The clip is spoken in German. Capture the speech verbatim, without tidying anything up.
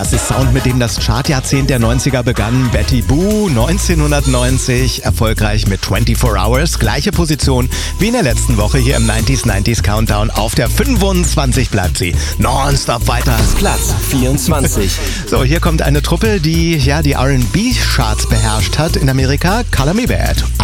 Das ist Sound, mit dem das Chartjahrzehnt der neunziger begann. Betty Boo neunzehnhundertneunzig, erfolgreich mit vierundzwanzig Hours. Gleiche Position wie in der letzten Woche hier im neunziger neunzig Countdown. Auf der fünfundzwanzig bleibt sie. Nonstop weiter. Platz vierundzwanzig. So, hier kommt eine Truppe, die ja die R and B-Charts beherrscht hat in Amerika. Color Me Bad.